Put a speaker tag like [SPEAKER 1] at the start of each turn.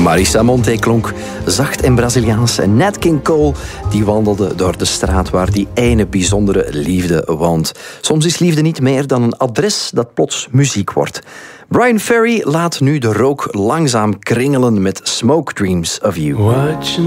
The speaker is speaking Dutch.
[SPEAKER 1] Marisa Monte klonk zacht en Braziliaans. En Nat King Cole die wandelde door de straat waar die ene bijzondere liefde woont. Soms is liefde niet meer dan een adres dat plots muziek wordt. Bryan Ferry laat nu de rook langzaam kringelen met Smoke Dreams of You.